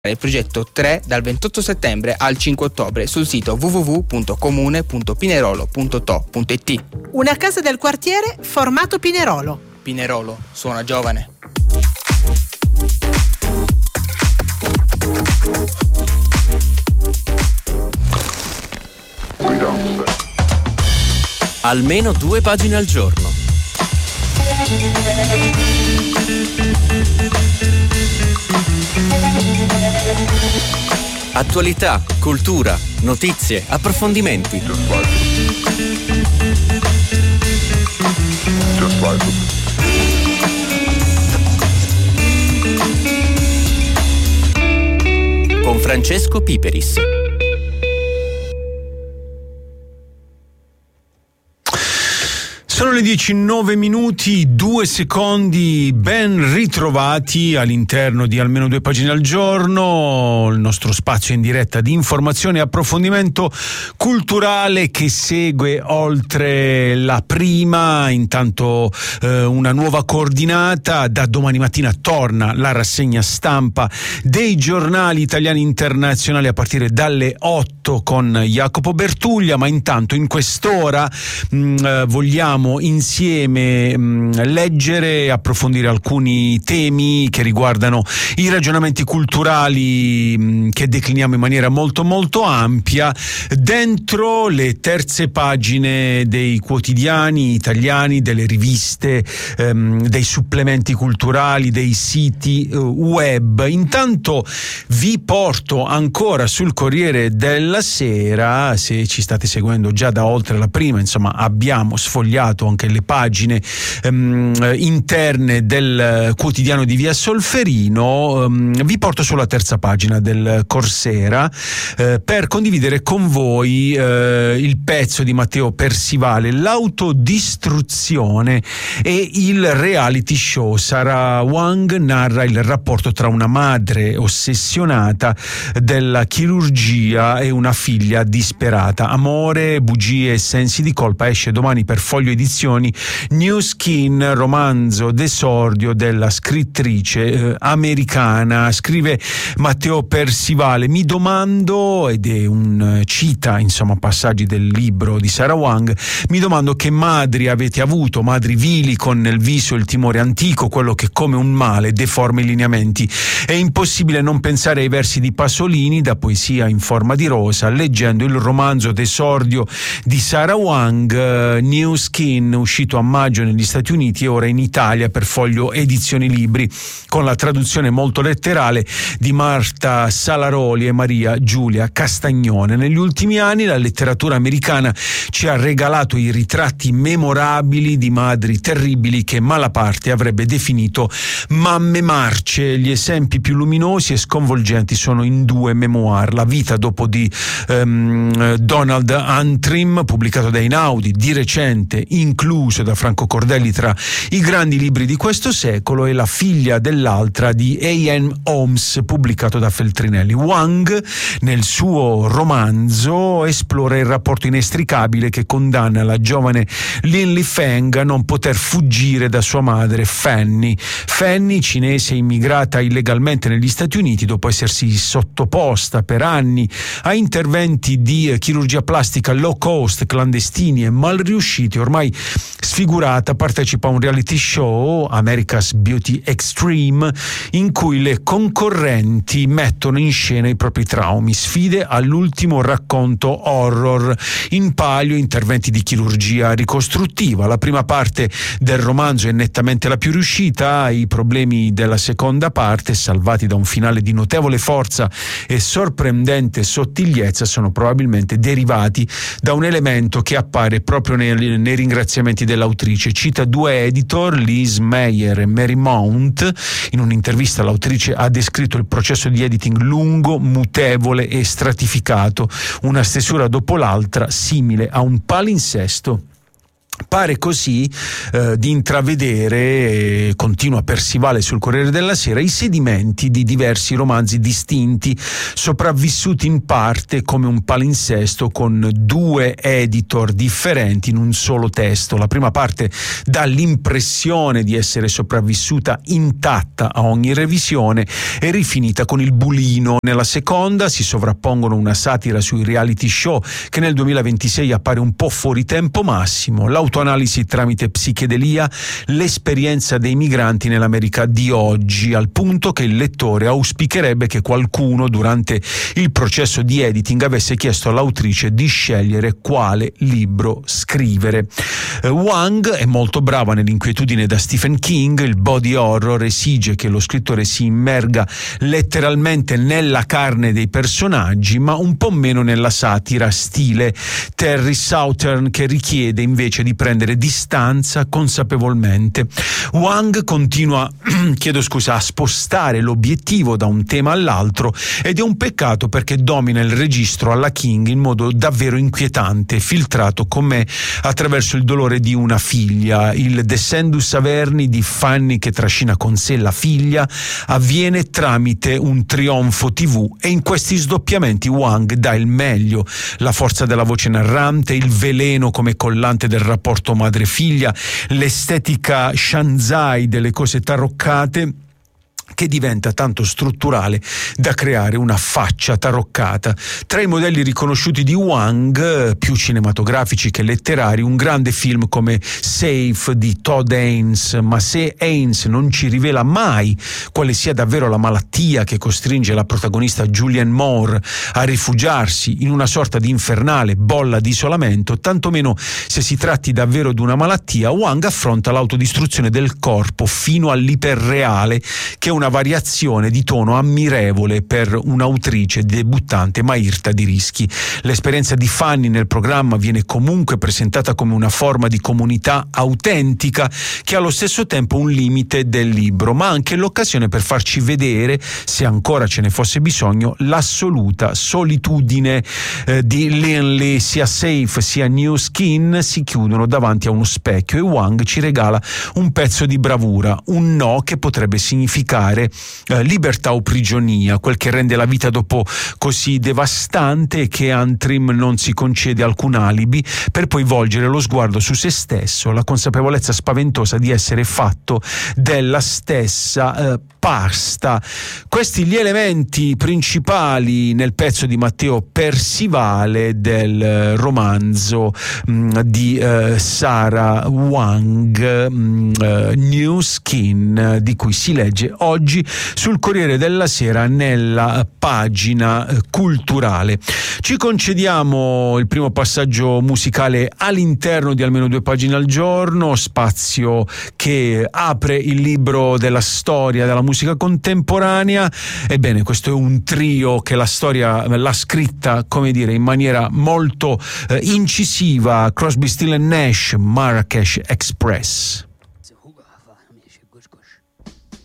il progetto 3 dal 28 settembre al 5 ottobre sul sito www.comune.pinerolo.to.it. Una casa del quartiere formato Pinerolo. Pinerolo suona giovane. Almeno 2 pagine al giorno. Attualità, cultura, notizie, approfondimenti. Con Francesco Piperis. Sono le 10:09, 2 secondi, ben ritrovati all'interno di Almeno 2 pagine al giorno, il nostro spazio in diretta di informazione e approfondimento culturale che segue oltre la prima. Intanto una nuova coordinata: da domani mattina torna la rassegna stampa dei giornali italiani internazionali a partire dalle 8 con Jacopo Bertuglia, ma intanto in quest'ora vogliamo insieme leggere e approfondire alcuni temi che riguardano i ragionamenti culturali che decliniamo in maniera molto molto ampia dentro le terze pagine dei quotidiani italiani, delle riviste, dei supplementi culturali, dei siti web. Intanto vi porto ancora sul Corriere della Sera, se ci state seguendo già da oltre la prima, insomma abbiamo sfogliato anche le pagine interne del quotidiano di Via Solferino. Vi porto sulla terza pagina del Corsera per condividere con voi il pezzo di Matteo Persivale, l'autodistruzione e il reality show. Sarah Wang narra il rapporto tra una madre ossessionata della chirurgia e una figlia disperata. Amore, bugie e sensi di colpa esce domani per Foglio Edizioni New Skin, romanzo d'esordio della scrittrice americana. Scrive Matteo Persivale: mi domando, ed è un cita insomma passaggi del libro di Sarah Wang, mi domando che madri avete avuto, madri vili con nel viso il timore antico, quello che come un male deforma i lineamenti. È impossibile non pensare ai versi di Pasolini, da poesia in forma di rosa, leggendo il romanzo d'esordio di Sarah Wang, New Skin, uscito a maggio negli Stati Uniti e ora in Italia per Foglio Edizioni Libri, con la traduzione molto letterale di Marta Salaroli e Maria Giulia Castagnone. Negli ultimi anni la letteratura americana ci ha regalato i ritratti memorabili di madri terribili che Malaparte avrebbe definito mamme marce. Gli esempi più luminosi e sconvolgenti sono in 2 memoir: La vita dopo di Donald Antrim, pubblicato da Einaudi di recente, incluso da Franco Cordelli tra i grandi libri di questo secolo, e La figlia dell'altra di A.N. Holmes, pubblicato da Feltrinelli. Wang nel suo romanzo esplora il rapporto inestricabile che condanna la giovane Lin Li Feng a non poter fuggire da sua madre Fanny, cinese immigrata illegalmente negli Stati Uniti dopo essersi sottoposta per anni a interventi di chirurgia plastica low cost, clandestini e mal riusciti. Ormai sfigurata, partecipa a un reality show, America's Beauty Extreme, in cui le concorrenti mettono in scena i propri traumi, sfide all'ultimo racconto horror, in palio interventi di chirurgia ricostruttiva. La prima parte del romanzo è nettamente la più riuscita, i problemi della seconda parte, salvati da un finale di notevole forza e sorprendente sottigliezza, sono probabilmente derivati da un elemento che appare proprio nei ringraziamenti dell'autrice. Cita 2 editor, Liz Meyer e Mary Mount. In un'intervista l'autrice ha descritto il processo di editing lungo, mutevole e stratificato, una stesura dopo l'altra simile a un palinsesto Pare così di intravedere, continua Persivale sul Corriere della Sera, i sedimenti di diversi romanzi distinti, sopravvissuti in parte come un palinsesto con 2 editor differenti in un solo testo. La prima parte dà l'impressione di essere sopravvissuta intatta a ogni revisione e rifinita con il bulino. Nella seconda si sovrappongono una satira sui reality show che nel 2026 appare un po' fuori tempo massimo, l'autoanalisi tramite psichedelia, l'esperienza dei migranti nell'America di oggi, al punto che il lettore auspicherebbe che qualcuno durante il processo di editing avesse chiesto all'autrice di scegliere quale libro scrivere. Wang è molto brava nell'inquietudine da Stephen King. Il body horror esige che lo scrittore si immerga letteralmente nella carne dei personaggi, ma un po' meno nella satira stile Terry Southern, che richiede invece di prendere distanza consapevolmente. Wang continua a spostare l'obiettivo da un tema all'altro, ed è un peccato perché domina il registro alla King in modo davvero inquietante, filtrato come attraverso il dolore di una figlia. Il descendus Averni di Fanny che trascina con sé la figlia avviene tramite un trionfo TV, e in questi sdoppiamenti Wang dà il meglio: la forza della voce narrante, il veleno come collante del rapporto madre-figlia, l'estetica shanzai delle cose taroccate, che diventa tanto strutturale da creare una faccia taroccata. Tra i modelli riconosciuti di Wang, più cinematografici che letterari, un grande film come Safe di Todd Haynes, ma se Haynes non ci rivela mai quale sia davvero la malattia che costringe la protagonista Julianne Moore a rifugiarsi in una sorta di infernale bolla di isolamento, tantomeno se si tratti davvero di una malattia, Wang affronta l'autodistruzione del corpo fino all'iperreale, che è una variazione di tono ammirevole per un'autrice debuttante ma irta di rischi. L'esperienza di Fanny nel programma viene comunque presentata come una forma di comunità autentica che ha allo stesso tempo un limite del libro, ma anche l'occasione per farci vedere, se ancora ce ne fosse bisogno, l'assoluta solitudine di Lin Lee. Sia Safe sia New Skin si chiudono davanti a uno specchio e Wang ci regala un pezzo di bravura, un no che potrebbe significare libertà o prigionia, quel che rende la vita dopo così devastante, che Antrim non si concede alcun alibi per poi volgere lo sguardo su se stesso, la consapevolezza spaventosa di essere fatto della stessa pasta. Questi gli elementi principali nel pezzo di Matteo Persivale del romanzo di Sarah Wang, New Skin, di cui si legge oggi sul Corriere della Sera nella pagina culturale. Ci concediamo il primo passaggio musicale all'interno di almeno 2 pagine al giorno, spazio che apre il libro della storia della musica contemporanea. Ebbene, questo è un trio che la storia l'ha scritta, come dire, in maniera molto incisiva: Crosby, Stills & Nash, Marrakesh Express.